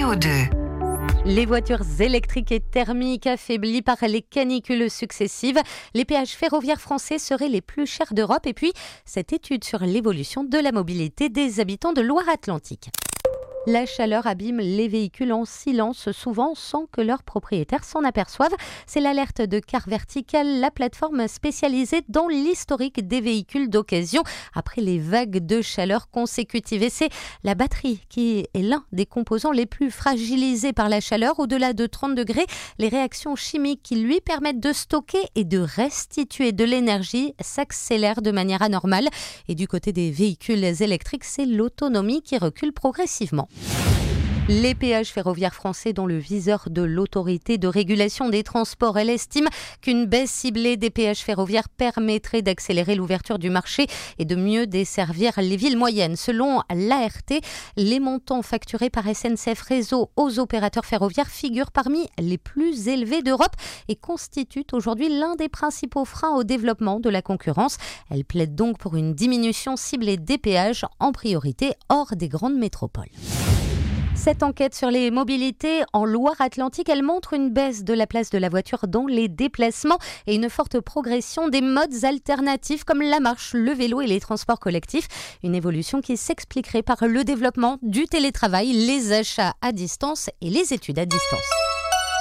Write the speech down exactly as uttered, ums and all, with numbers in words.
C O deux. Les voitures électriques et thermiques affaiblies par les canicules successives, les péages ferroviaires français seraient les plus chers d'Europe. Et puis, cette étude sur l'évolution de la mobilité des habitants de Loire-Atlantique. La chaleur abîme les véhicules en silence, souvent sans que leurs propriétaires s'en aperçoivent. C'est l'alerte de Car Vertical, la plateforme spécialisée dans l'historique des véhicules d'occasion après les vagues de chaleur consécutives. Et c'est la batterie qui est l'un des composants les plus fragilisés par la chaleur. Au-delà de trente degrés, les réactions chimiques qui lui permettent de stocker et de restituer de l'énergie s'accélèrent de manière anormale. Et du côté des véhicules électriques, c'est l'autonomie qui recule progressivement. Les péages ferroviaires français dans le viseur de l'autorité de régulation des transports. Elle estime qu'une baisse ciblée des péages ferroviaires permettrait d'accélérer l'ouverture du marché et de mieux desservir les villes moyennes. Selon l'A R T, les montants facturés par S N C F Réseau aux opérateurs ferroviaires figurent parmi les plus élevés d'Europe et constituent aujourd'hui l'un des principaux freins au développement de la concurrence. Elle plaide donc pour une diminution ciblée des péages, en priorité hors des grandes métropoles. Cette enquête sur les mobilités en Loire-Atlantique, elle montre une baisse de la place de la voiture dans les déplacements et une forte progression des modes alternatifs comme la marche, le vélo et les transports collectifs. Une évolution qui s'expliquerait par le développement du télétravail, les achats à distance et les études à distance.